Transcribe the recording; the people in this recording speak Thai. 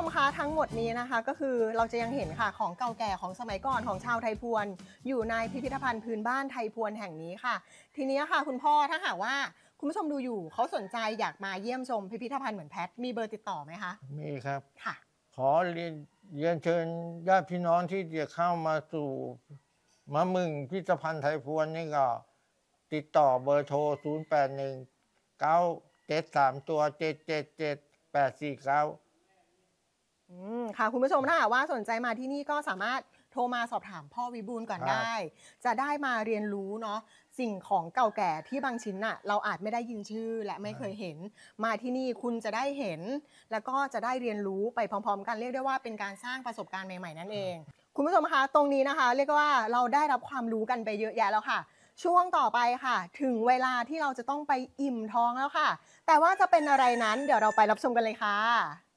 มคะทั้งหมดนี้นะคะก็คือเราจะยังเห็นค่ะของเก่าแก่ของสมัยก่อนของชาวไทยพวนอยู่ในพิพิธภัณฑ์พื้นบ้านไทยพวนแห่งนี้ค่ะทีนี้ค่ะคุณพ่อถ้าหากว่าคุณผู้ชมดูอยู่เขาสนใจอยากมาเยี่ยมชมพิพิธภัณฑ์เหมือนแพทมีเบอร์ติดต่อไหมคะมีครับค่ะขอเรียนเชิญญาติพี่น้องที่จะเข้ามาสู่มะมึงพิพิธภัณฑ์ไทยพวนนี่ก็ติดต่อเบอร์โทร 081973ตัว777849 ค่ะคุณผู้ชมถ้าหากว่าสนใจมาที่นี่ก็สามารถโทรมาสอบถามพ่อวิบูลย์ก่อนได้จะได้มาเรียนรู้เนาะสิ่งของเก่าแก่ที่บางชิ้นน่ะเราอาจไม่ได้ยินชื่อและไม่เคยเห็นมาที่นี่คุณจะได้เห็นแล้วก็จะได้เรียนรู้ไปพร้อมๆกันเรียกได้ว่าเป็นการสร้างประสบการณ์ใหม่ๆนั่นเองคุณผู้ชมคะตรงนี้นะคะเรียกว่าเราได้รับความรู้กันไปเยอะแยะแล้วค่ะช่วงต่อไปค่ะถึงเวลาที่เราจะต้องไปอิ่มท้องแล้วค่ะแต่ว่าจะเป็นอะไรนั้นเดี๋ยวเราไปรับชมกันเลยค่ะ